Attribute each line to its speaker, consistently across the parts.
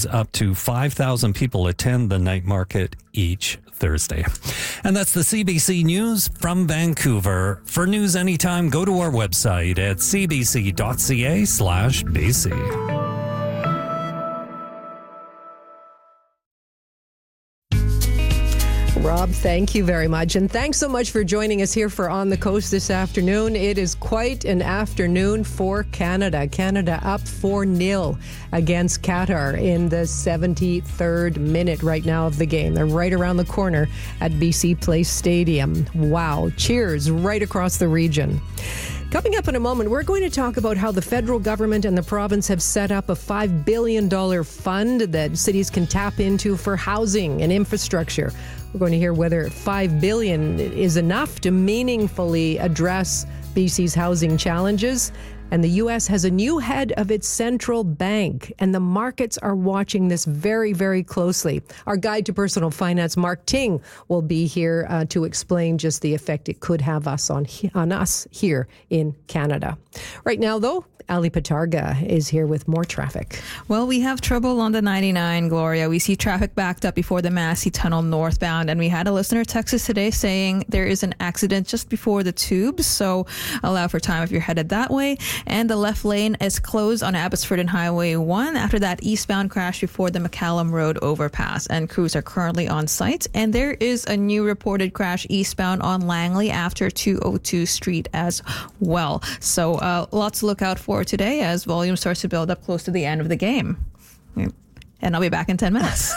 Speaker 1: as up to 5,000 people attend the night market each Thursday. And that's the CBC News from Vancouver. For news anytime, go to our website at cbc.ca/BC.
Speaker 2: Rob, thank you very much. And thanks so much for joining us here for On the Coast this afternoon. It is quite an afternoon for Canada. Canada up 4-0 against Qatar in the 73rd minute right now of the game. They're right around the corner at BC Place Stadium. Wow. Cheers right across the region. Coming up in a moment, we're going to talk about how the federal government and the province have set up a $5 billion fund that cities can tap into for housing and infrastructure. We're going to hear whether $5 billion is enough to meaningfully address BC's housing challenges. And the U.S. has a new head of its central bank, and the markets are watching this very, very closely. Our guide to personal finance, Mark Ting, will be here to explain just the effect it could have on us here in Canada. Right now, though, Ali Patarga is here with more traffic.
Speaker 3: Well, we have trouble on the 99, Gloria. We see traffic backed up before the Massey Tunnel northbound, and we had a listener text us today saying there is an accident just before the tubes, so allow for time if you're headed that way. And the left lane is closed on Abbotsford and Highway 1 after that eastbound crash before the McCallum Road overpass, and crews are currently on site. And there is a new reported crash eastbound on Langley after 202 Street as well. So lots to look out for today as volume starts to build up close to the end of the game. And I'll be back in 10 minutes.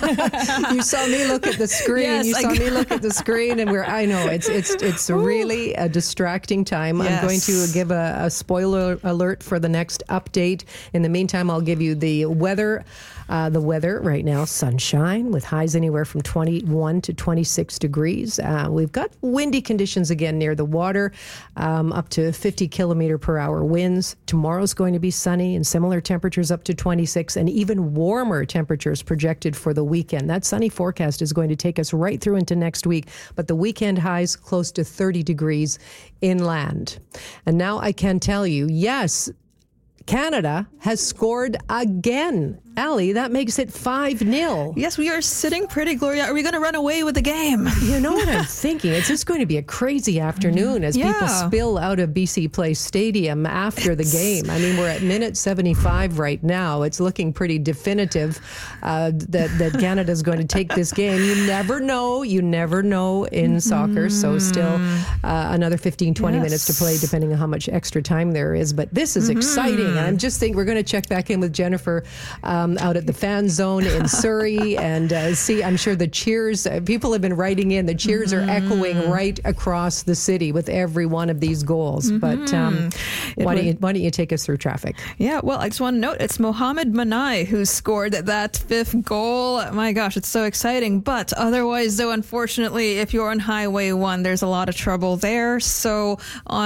Speaker 2: You saw me look at the screen.
Speaker 3: Yes,
Speaker 2: you saw me look at the screen, and I know it's really a distracting time. Yes. I'm going to give a spoiler alert for the next update. In the meantime, I'll give you the weather. The weather right now, sunshine with highs anywhere from 21 to 26 degrees. We've got windy conditions again near the water, up to 50 kilometer per hour winds. Tomorrow's going to be sunny and similar temperatures up to 26, and even warmer temperatures projected for the weekend. That sunny forecast is going to take us right through into next week, but the weekend highs close to 30 degrees inland. And now I can tell you, yes, Canada has scored again. Ali, that makes it 5-0.
Speaker 3: Yes, we are sitting pretty, Gloria. Are we going to run away with the game?
Speaker 2: You know what I'm thinking? It's just going to be a crazy afternoon as people spill out of BC Place Stadium after the game. I mean, we're at minute 75 right now. It's looking pretty definitive that Canada's going to take this game. You never know. You never know in soccer. So still another 15, 20 minutes to play, depending on how much extra time there is. But this is exciting. And I'm just thinking we're going to check back in with Jennifer out at the fan zone in Surrey and see, I'm sure the cheers, people have been writing in, the cheers are echoing right across the city with every one of these goals. But why don't you take us through traffic?
Speaker 3: Yeah, well, I just want to note it's Mohamed Manai who scored that fifth goal. My gosh, it's so exciting. But otherwise, though, unfortunately, if you're on Highway 1, there's a lot of trouble there. So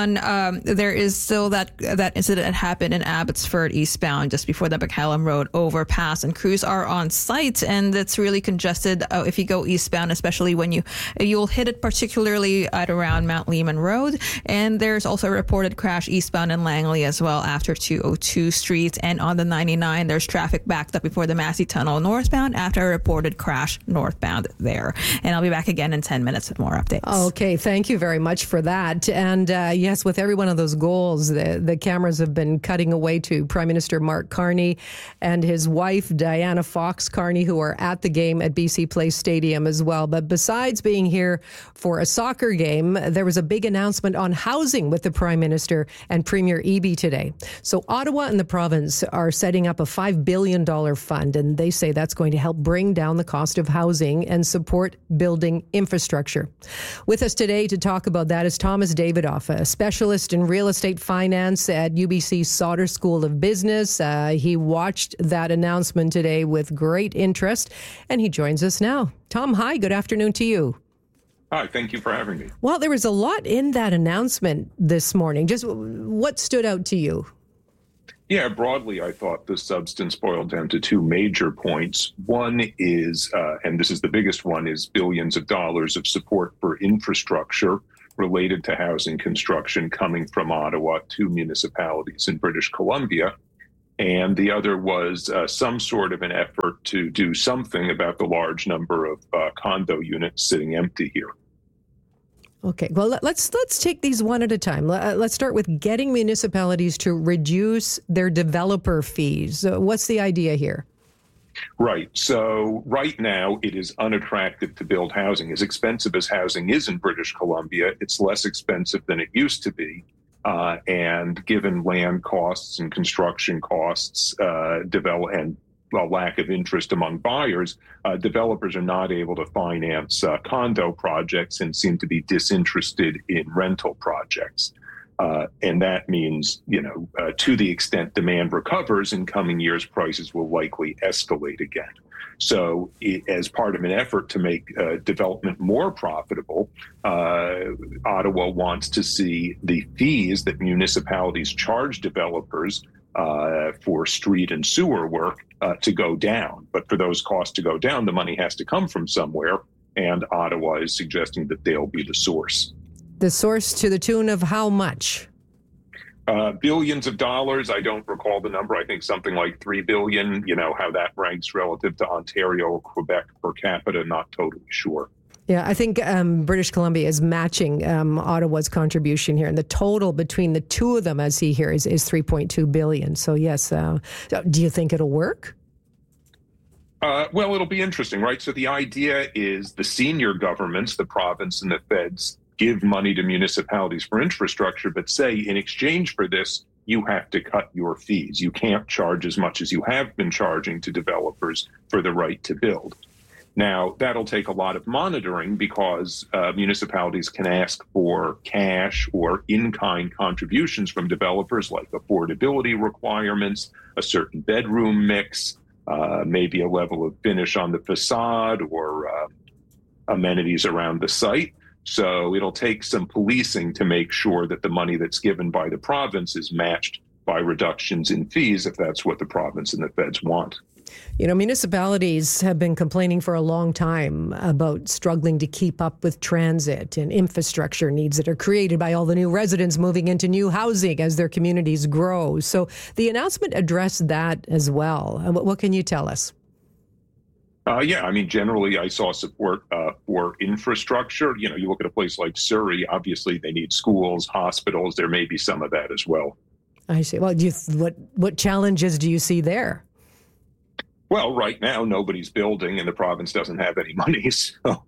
Speaker 3: there is still that incident that happened in Abbotsford eastbound just before the McCallum Road overpass, and crews are on site, and it's really congested if you go eastbound, especially when you'll hit it particularly at around Mount Lehman Road. And there's also a reported crash eastbound in Langley as well after 202 Street. And on the 99, there's traffic backed up before the Massey Tunnel northbound after a reported crash northbound there. And I'll be back again in 10 minutes with more updates.
Speaker 2: Okay, thank you very much for that. And yes, with every one of those goals, the cameras have been cutting away to Prime Minister Mark Carney and his wife, Diana Fox Carney, who are at the game at BC Place Stadium as well. But besides being here for a soccer game, there was a big announcement on housing with the Prime Minister and Premier Eby today. So Ottawa and the province are setting up a $5 billion fund, and they say that's going to help bring down the cost of housing and support building infrastructure. With us today to talk about that is Thomas Davidoff, a specialist in real estate finance at UBC Sauder School of Business. He watched that announcement today with great interest, and he joins us now. Tom, hi, good afternoon to you.
Speaker 4: Hi, thank you for having me.
Speaker 2: Well, there was a lot in that announcement this morning. Just what stood out to you?
Speaker 4: Yeah, broadly, I thought the substance boiled down to two major points. One is, and this is the biggest one, is billions of dollars of support for infrastructure related to housing construction coming from Ottawa to municipalities in British Columbia. and the other was some sort of an effort to do something about the large number of condo units sitting empty here.
Speaker 2: Okay, well, let's take these one at a time. Let's start with getting municipalities to reduce their developer fees. What's the idea here?
Speaker 4: Right. So right now, it is unattractive to build housing. As expensive as housing is in British Columbia, it's less expensive than it used to be. And given land costs and construction costs, and a lack of interest among buyers, developers are not able to finance condo projects and seem to be disinterested in rental projects. And that means, to the extent demand recovers in coming years, prices will likely escalate again. So as part of an effort to make development more profitable, Ottawa wants to see the fees that municipalities charge developers for street and sewer work to go down. But for those costs to go down, the money has to come from somewhere, and Ottawa is suggesting that they'll be the source.
Speaker 2: The source to the tune of how much?
Speaker 4: Billions of dollars. I don't recall the number. I think something like $3 billion. How that ranks relative to Ontario or Quebec per capita, not totally sure.
Speaker 2: Yeah, I think British Columbia is matching Ottawa's contribution here. And the total between the two of them, as he here, is $3.2 billion. So, yes. Do you think it'll work?
Speaker 4: Well, it'll be interesting, right? So the idea is the senior governments, the province and the feds, give money to municipalities for infrastructure, but say in exchange for this, you have to cut your fees. You can't charge as much as you have been charging to developers for the right to build. Now, that'll take a lot of monitoring because municipalities can ask for cash or in-kind contributions from developers, like affordability requirements, a certain bedroom mix, maybe a level of finish on the facade or amenities around the site. So it'll take some policing to make sure that the money that's given by the province is matched by reductions in fees, if that's what the province and the feds want.
Speaker 2: Municipalities have been complaining for a long time about struggling to keep up with transit and infrastructure needs that are created by all the new residents moving into new housing as their communities grow. So the announcement addressed that as well. What can you tell us?
Speaker 4: Generally, I saw support for infrastructure. You look at a place like Surrey, obviously they need schools, hospitals. There may be some of that as well.
Speaker 2: I see. Well, what challenges do you see there?
Speaker 4: Well, right now, nobody's building and the province doesn't have any money. So,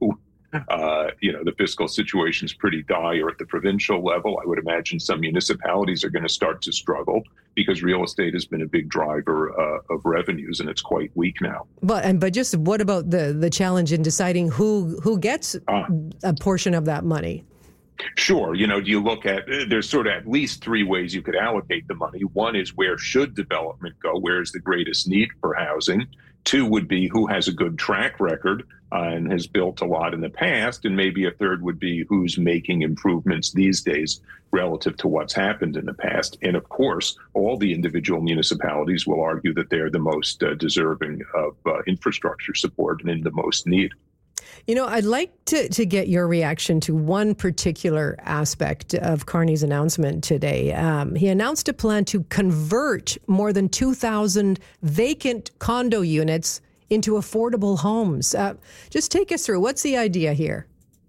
Speaker 4: the fiscal situation is pretty dire at the provincial level. I would imagine some municipalities are going to start to struggle because real estate has been a big driver of revenues, and it's quite weak now.
Speaker 2: But just what about the challenge in deciding who gets a portion of that money?
Speaker 4: Sure. Do you look at, there's sort of at least three ways you could allocate the money. One is where should development go? Where is the greatest need for housing? Two would be who has a good track record and has built a lot in the past. And maybe a third would be who's making improvements these days relative to what's happened in the past. And of course, all the individual municipalities will argue that they're the most deserving of infrastructure support and in the most need.
Speaker 2: I'd like to get your reaction to one particular aspect of Carney's announcement today. He announced a plan to convert more than 2,000 vacant condo units into affordable homes. Just take us through. What's the idea here?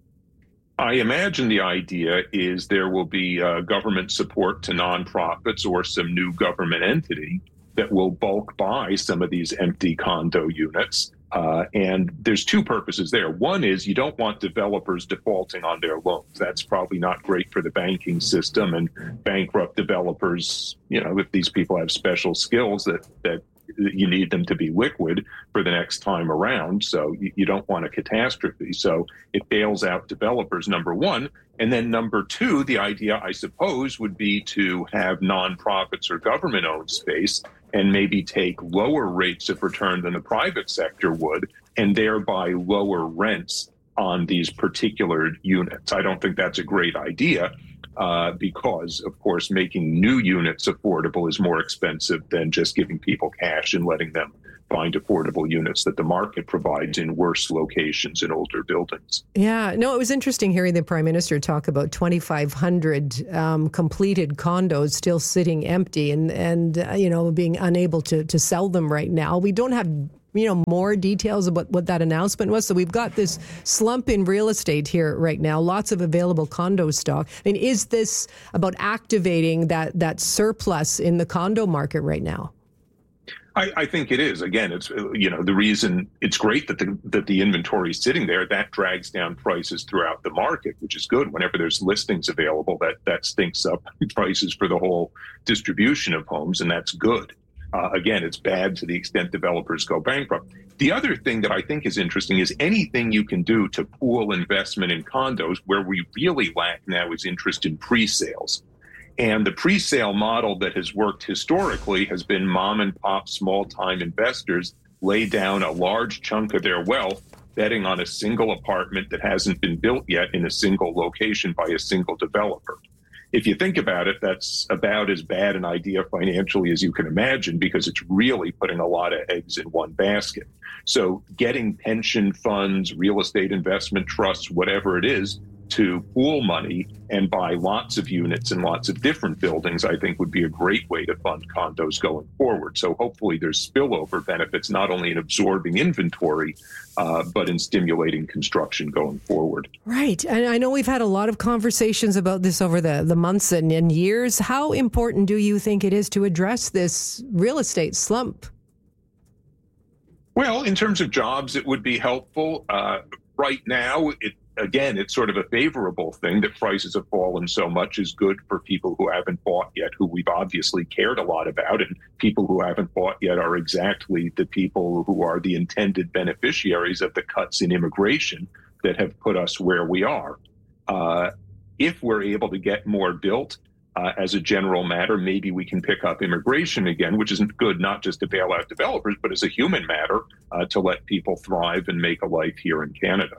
Speaker 4: I imagine the idea is there will be government support to nonprofits or some new government entity that will bulk buy some of these empty condo units. And there's two purposes there. One is you don't want developers defaulting on their loans. That's probably not great for the banking system, and bankrupt developers, if these people have special skills that you need them to be liquid for the next time around. So you don't want a catastrophe. So it bails out developers, number one. And then number two, the idea, I suppose, would be to have nonprofits or government-owned space and maybe take lower rates of return than the private sector would, and thereby lower rents on these particular units. I don't think that's a great idea because, of course, making new units affordable is more expensive than just giving people cash and letting them find affordable units that the market provides in worse locations in older buildings.
Speaker 2: Yeah, no, it was interesting hearing the Prime Minister talk about 2,500 completed condos still sitting empty and being unable to sell them right now. We don't have more details about what that announcement was. So we've got this slump in real estate here right now, lots of available condo stock. I mean, is this about activating that surplus in the condo market right now?
Speaker 4: I think it is. Again, it's the reason it's great that the inventory is sitting there. That drags down prices throughout the market, which is good. Whenever there's listings available, that stinks up prices for the whole distribution of homes, and that's good. Again, it's bad to the extent developers go bankrupt. The other thing that I think is interesting is anything you can do to pool investment in condos. Where we really lack now is interest in pre-sales. And the pre-sale model that has worked historically has been mom and pop small-time investors lay down a large chunk of their wealth betting on a single apartment that hasn't been built yet in a single location by a single developer. If you think about it, that's about as bad an idea financially as you can imagine, because it's really putting a lot of eggs in one basket. So getting pension funds, real estate investment trusts, whatever it is, to pool money and buy lots of units in lots of different buildings, I think would be a great way to fund condos going forward. So hopefully there's spillover benefits, not only in absorbing inventory, but in stimulating construction going forward.
Speaker 2: Right. And I know we've had a lot of conversations about this over the months and years. How important do you think it is to address this real estate slump?
Speaker 4: Well, in terms of jobs, it would be helpful. Right now, it's sort of a favorable thing that prices have fallen so much is good for people who haven't bought yet, who we've obviously cared a lot about. And people who haven't bought yet are exactly the people who are the intended beneficiaries of the cuts in immigration that have put us where we are. If we're able to get more built, as a general matter, maybe we can pick up immigration again, which isn't good, not just to bail out developers, but as a human matter, to let people thrive and make a life here in Canada.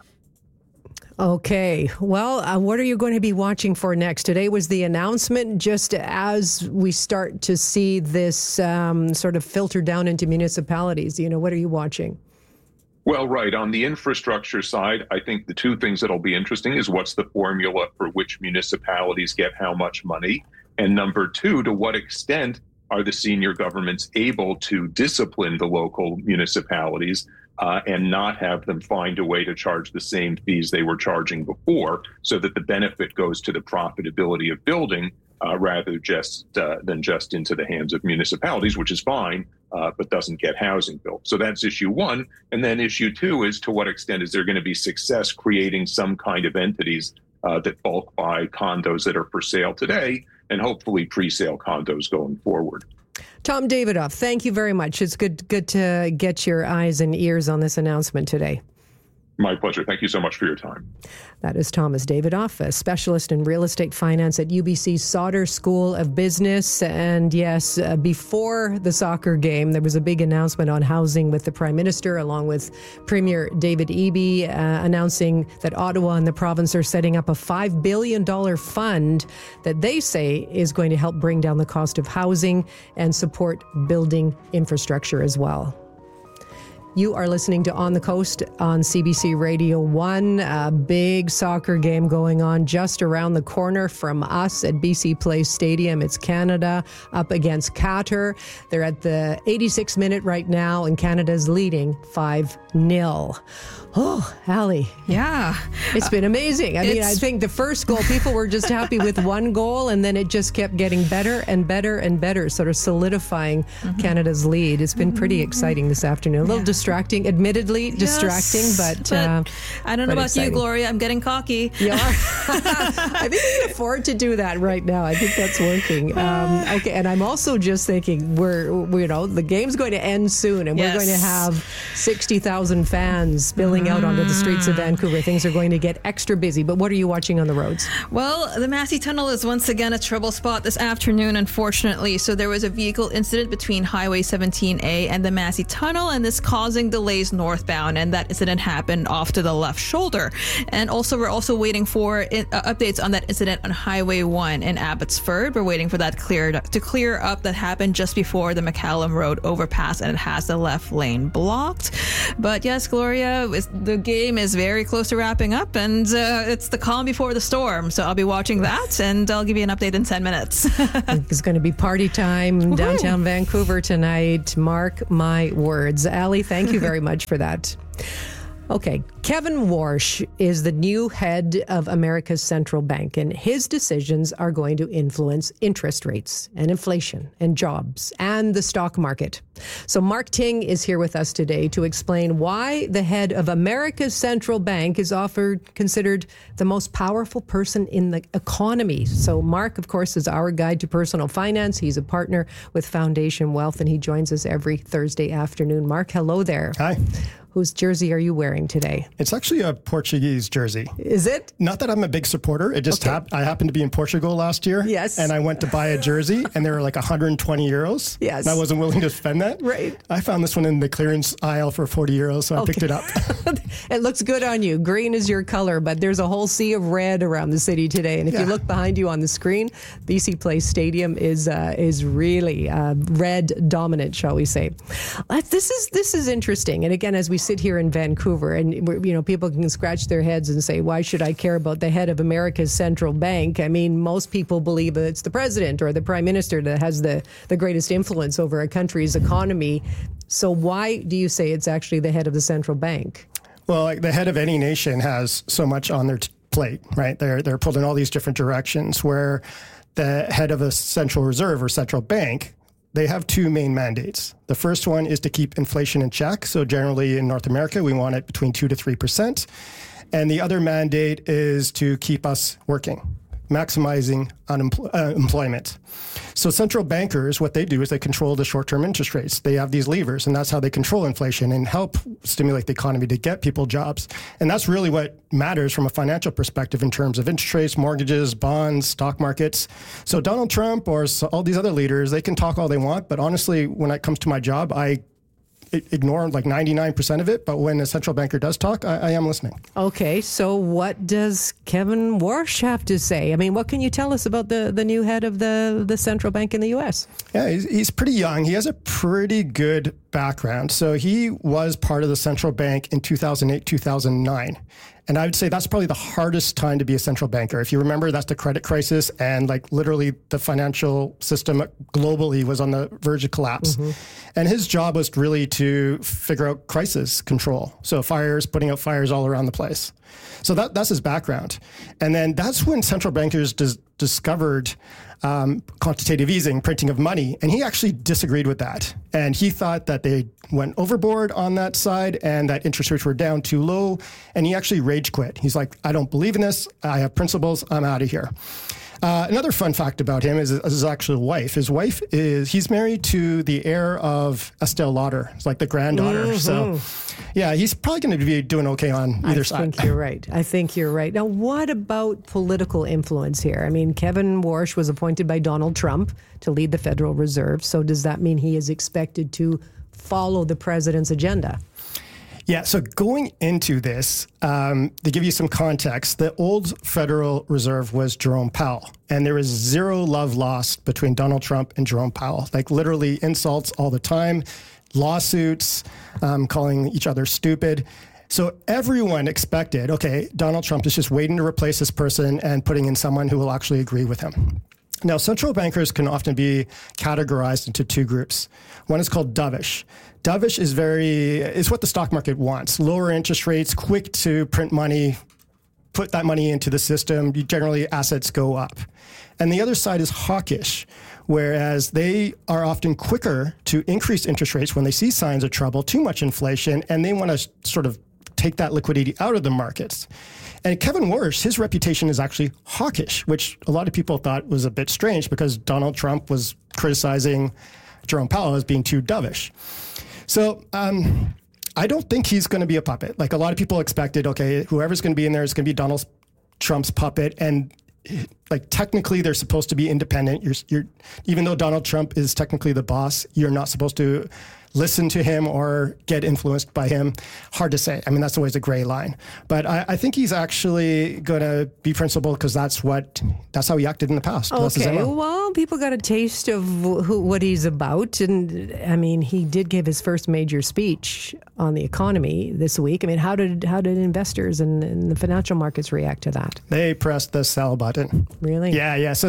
Speaker 2: Okay. Well, what are you going to be watching for next? Today was the announcement. Just as we start to see this sort of filter down into municipalities, what are you watching?
Speaker 4: Well, right. On the infrastructure side, I think the two things that'll be interesting is what's the formula for which municipalities get how much money? And number two, to what extent are the senior governments able to discipline the local municipalities and not have them find a way to charge the same fees they were charging before, so that the benefit goes to the profitability of building rather than just into the hands of municipalities, which is fine, but doesn't get housing built. So that's issue one. And then issue two is, to what extent is there going to be success creating some kind of entities that bulk buy condos that are for sale today, and hopefully pre-sale condos going forward.
Speaker 2: Tom Davidoff, thank you very much. It's good to get your eyes and ears on this announcement today.
Speaker 4: My pleasure. Thank you so much for your time.
Speaker 2: That is Thomas Davidoff, a specialist in real estate finance at UBC's Sauder School of Business. And yes, before the soccer game, there was a big announcement on housing with the Prime Minister, along with Premier David Eby, announcing that Ottawa and the province are setting up a $5 billion fund that they say is going to help bring down the cost of housing and support building infrastructure as well. You are listening to On the Coast on CBC Radio 1. A big soccer game going on just around the corner from us at BC Place Stadium. It's Canada up against Qatar. They're at the 86th minute right now, and Canada's leading 5-0. Oh, Allie.
Speaker 3: Yeah.
Speaker 2: It's been amazing. I think the first goal, people were just happy with one goal, and then it just kept getting better and better and better, sort of solidifying Canada's lead. It's been pretty exciting this afternoon. A little distracting, admittedly distracting, but
Speaker 3: I don't know about exciting. You, Gloria. I'm getting cocky.
Speaker 2: You are? I think we can afford to do that right now. I think that's working. Okay, and I'm also just thinking the game's going to end soon, and we're going to have 60,000 fans spilling out onto the streets of Vancouver. Things are going to get extra busy. But what are you watching on the roads?
Speaker 3: Well, the Massey Tunnel is once again a trouble spot this afternoon, unfortunately. So there was a vehicle incident between Highway 17A and the Massey Tunnel, and this caused causing delays northbound, and that incident happened off to the left shoulder. And also, we're also waiting for updates on that incident on Highway 1 in Abbotsford. We're waiting for that to clear up. That happened just before the McCallum Road overpass, and it has the left lane blocked. But yes, Gloria, the game is very close to wrapping up, and it's the calm before the storm. So I'll be watching that, and I'll give you an update in 10 minutes.
Speaker 2: It's going to be party time in downtown Vancouver tonight. Mark my words. Ali, thank you very much for that. Okay, Kevin Warsh is the new head of America's central bank, and his decisions are going to influence interest rates and inflation and jobs and the stock market. So Mark Ting is here with us today to explain why the head of America's central bank is considered the most powerful person in the economy. So Mark, of course, is our guide to personal finance. He's a partner with Foundation Wealth, and he joins us every Thursday afternoon. Mark, hello there.
Speaker 5: Hi.
Speaker 2: Whose jersey are you wearing today?
Speaker 5: It's actually a Portuguese jersey.
Speaker 2: Is it?
Speaker 5: Not that I'm a big supporter. It just I happened to be in Portugal last year.
Speaker 2: Yes.
Speaker 5: And I went to buy a jersey, and they were like 120 euros.
Speaker 2: Yes.
Speaker 5: And I wasn't willing to spend that.
Speaker 2: Right.
Speaker 5: I found this one in the clearance aisle for 40 euros, so I picked it up.
Speaker 2: It looks good on you. Green is your color, but there's a whole sea of red around the city today. And if you look behind you on the screen, BC Place Stadium is really red dominant, shall we say. This is interesting. And again, as we sit here in Vancouver, and people can scratch their heads and say, why should I care about the head of America's central bank? I mean, most people believe that it's the president or the prime minister that has the greatest influence over a country's economy. So why do you say it's actually the head of the central bank?
Speaker 5: Well, like the head of any nation has so much on their plate, right? They're pulled in all these different directions, where the head of a central reserve or central bank, they have two main mandates. The first one is to keep inflation in check. So generally in North America, we want it between 2 to 3%. And the other mandate is to keep us working, maximizing employment. So central bankers, what they do is they control the short-term interest rates. They have these levers, and that's how they control inflation and help stimulate the economy to get people jobs. And that's really what matters from a financial perspective in terms of interest rates, mortgages, bonds, stock markets. So Donald Trump or all these other leaders, they can talk all they want, but honestly, when it comes to my job, I ignore like 99% of it, but when a central banker does talk, I am listening.
Speaker 2: Okay, so what does Kevin Warsh have to say? I mean, what can you tell us about the new head of the central bank in the U.S.?
Speaker 5: Yeah, he's pretty young. He has a pretty good background. So he was part of the central bank in 2008, 2009. And I would say that's probably the hardest time to be a central banker. If you remember, that's the credit crisis, and like literally the financial system globally was on the verge of collapse. Mm-hmm. And his job was really to figure out crisis control. So putting out fires all around the place. So that's his background. And then that's when central bankers discovered quantitative easing, printing of money. And he actually disagreed with that. And he thought that they went overboard on that side and that interest rates were down too low. And he actually rage quit. He's like, I don't believe in this. I have principles. I'm out of here. Another fun fact about him is his actual wife. His wife he's married to the heir of Estelle Lauder. It's like the granddaughter. Mm-hmm. So, yeah, he's probably going to be doing okay on either side.
Speaker 2: I think you're right. Now, what about political influence here? I mean, Kevin Warsh was appointed by Donald Trump to lead the Federal Reserve. So does that mean he is expected to follow the president's agenda?
Speaker 5: Yeah, so going into this, to give you some context, the old Federal Reserve was Jerome Powell, and there was zero love lost between Donald Trump and Jerome Powell. Like literally insults all the time, lawsuits, calling each other stupid. So everyone expected, okay, Donald Trump is just waiting to replace this person and putting in someone who will actually agree with him. Now, central bankers can often be categorized into two groups. One is called dovish. Dovish is what the stock market wants. Lower interest rates, quick to print money, put that money into the system. Generally, assets go up. And the other side is hawkish, whereas they are often quicker to increase interest rates when they see signs of trouble, too much inflation, and they want to sort of take that liquidity out of the markets. And Kevin Warsh, his reputation is actually hawkish, which a lot of people thought was a bit strange because Donald Trump was criticizing Jerome Powell as being too dovish. So I don't think he's going to be a puppet. Like a lot of people expected, okay, whoever's going to be in there is going to be Donald Trump's puppet. And like technically they're supposed to be independent. You're even though Donald Trump is technically the boss, you're not supposed to listen to him or get influenced by him. Hard to say. I mean, that's always a gray line. But I think he's actually going to be principled because that's how he acted in the past.
Speaker 2: Okay, well, people got a taste of what he's about. And I mean, he did give his first major speech on the economy this week. I mean, how did investors and the financial markets react to that?
Speaker 5: They pressed the sell button.
Speaker 2: Really?
Speaker 5: Yeah. So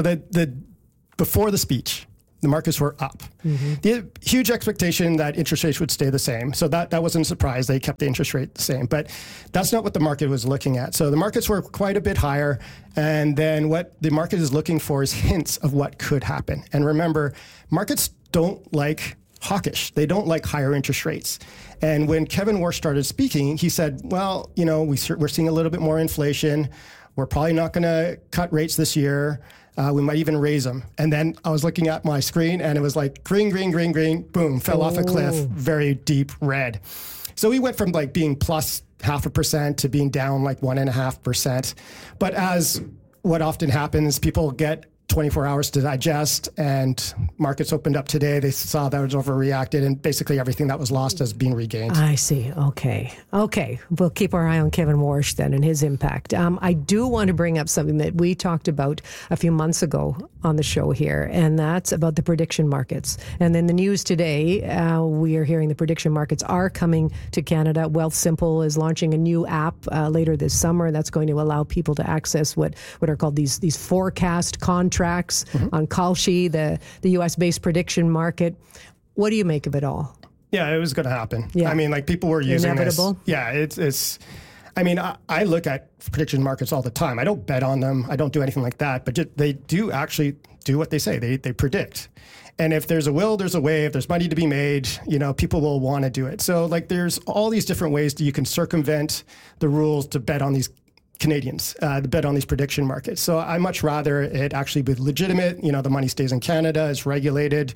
Speaker 5: before the speech, the markets were up. Mm-hmm. The huge expectation that interest rates would stay the same. So that wasn't a surprise. They kept the interest rate the same. But that's not what the market was looking at. So the markets were quite a bit higher. And then what the market is looking for is hints of what could happen. And remember, markets don't like hawkish. They don't like higher interest rates. And when Kevin Warsh started speaking, he said, well, we're seeing a little bit more inflation. We're probably not going to cut rates this year. We might even raise them. And then I was looking at my screen and it was like green, boom, fell off a cliff, very deep red. So we went from like being plus 0.5% to being down like 1.5%. But as what often happens, people get 24 hours to digest, and markets opened up today. They saw that it was overreacted, and basically everything that was lost has been regained.
Speaker 2: I see. Okay. We'll keep our eye on Kevin Warsh then and his impact. I do want to bring up something that we talked about a few months ago on the show here, and that's about the prediction markets. And in the news today, we are hearing the prediction markets are coming to Canada. Wealthsimple is launching a new app later this summer that's going to allow people to access what are called these forecast contracts on Kalshi, the U.S.-based prediction market. What do you make of it all?
Speaker 5: Yeah, it was going to happen.
Speaker 2: Yeah.
Speaker 5: I mean, like people were using
Speaker 2: Inevitable.
Speaker 5: this. Yeah, it's. I mean, I look at prediction markets all the time. I don't bet on them. I don't do anything like that. But they do actually do what they say. They predict. And if there's a will, there's a way. If there's money to be made, people will want to do it. So like there's all these different ways that you can circumvent the rules to bet on these Canadians, to bet on these prediction markets. So I much rather it actually be legitimate. The money stays in Canada. It's regulated.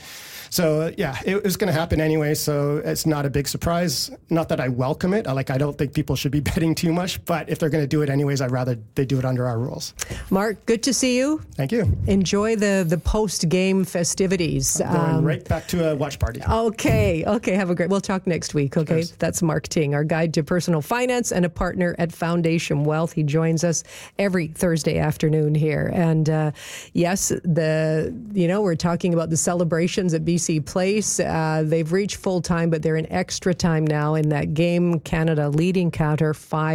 Speaker 5: So yeah, it was going to happen anyway. So it's not a big surprise. Not that I welcome it. I don't think people should be betting too much, but if they're going to do it anyways, I'd rather they do it under our rules.
Speaker 2: Mark, good to see you.
Speaker 5: Thank you.
Speaker 2: Enjoy the post-game festivities.
Speaker 5: Going right back to a watch party.
Speaker 2: Okay. Have a great, we'll talk next week. Okay. That's Mark Ting, our guide to personal finance and a partner at Foundation Wealth. He joins us every Thursday afternoon here. And yes, we're talking about the celebrations at BC Place. They've reached full time, but they're in extra time now in that game. Canada leading Qatar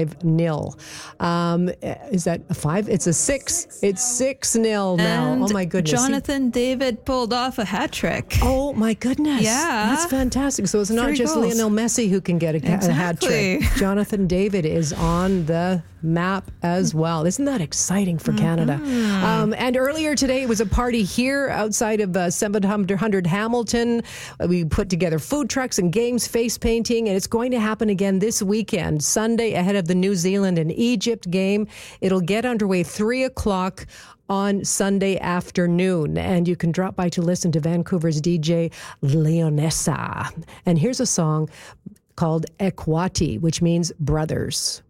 Speaker 2: 5-0. Is that a 5? It's a 6. It's 6-0 now.
Speaker 3: And
Speaker 2: oh my goodness.
Speaker 3: Jonathan David pulled off a hat trick.
Speaker 2: Oh my goodness.
Speaker 3: Yeah.
Speaker 2: That's fantastic. So it's not
Speaker 3: 3
Speaker 2: just
Speaker 3: goals.
Speaker 2: Lionel Messi who can get a hat trick. Jonathan David is on the map as well. Isn't that exciting for Canada? And earlier today, it was a party here outside of 700 Hamilton. We put together food trucks and games, face painting, and it's going to happen again this weekend, Sunday, ahead of the New Zealand and Egypt game. It'll get underway 3 o'clock on Sunday afternoon, and you can drop by to listen to Vancouver's DJ Leonessa. And here's a song called Equati, which means brothers.